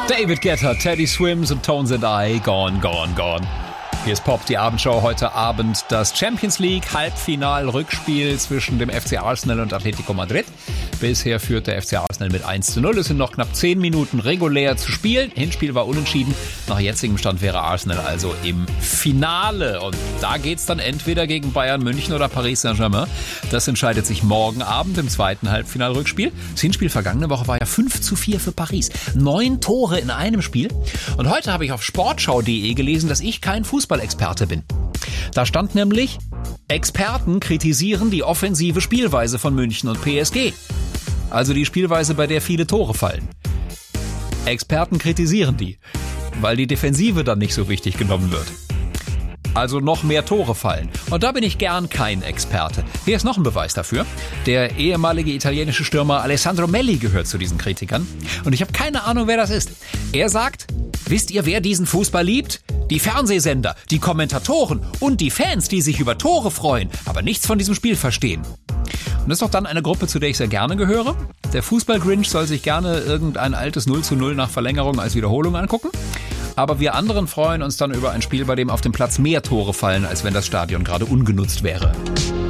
David Guetta, Teddy Swims und Tones and I, Gone, Gone, Gone. Hier ist Pop, die Abendschau. Heute Abend das Champions League Halbfinal-Rückspiel zwischen dem FC Arsenal und Atletico Madrid. Bisher führt der FC Arsenal mit 1:0. Es sind noch knapp 10 Minuten regulär zu spielen. Hinspiel war unentschieden. Nach jetzigem Stand wäre Arsenal also im Finale. Und da geht's dann entweder gegen Bayern München oder Paris Saint-Germain. Das entscheidet sich morgen Abend im zweiten Halbfinalrückspiel. Das Hinspiel vergangene Woche war ja 5:4 für Paris. 9 Tore in einem Spiel. Und heute habe ich auf sportschau.de gelesen, dass ich kein Fußballexperte bin. Da stand nämlich: Experten kritisieren die offensive Spielweise von München und PSG. Also die Spielweise, bei der viele Tore fallen. Experten kritisieren die, weil die Defensive dann nicht so richtig genommen wird. Also noch mehr Tore fallen. Und da bin ich gern kein Experte. Hier ist noch ein Beweis dafür. Der ehemalige italienische Stürmer Alessandro Melli gehört zu diesen Kritikern. Und ich habe keine Ahnung, wer das ist. Er sagt: Wisst ihr, wer diesen Fußball liebt? Die Fernsehsender, die Kommentatoren und die Fans, die sich über Tore freuen, aber nichts von diesem Spiel verstehen. Und das ist doch dann eine Gruppe, zu der ich sehr gerne gehöre. Der Fußball-Grinch soll sich gerne irgendein altes 0:0 nach Verlängerung als Wiederholung angucken. Aber wir anderen freuen uns dann über ein Spiel, bei dem auf dem Platz mehr Tore fallen, als wenn das Stadion gerade ungenutzt wäre.